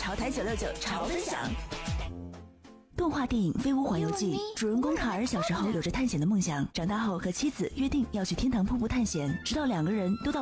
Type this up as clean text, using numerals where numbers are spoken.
潮台969潮分享。动画电影《飞屋环游记》，主人公卡尔小时候有着探险的梦想，长大后和妻子约定要去天堂瀑布探险，直到2个人都到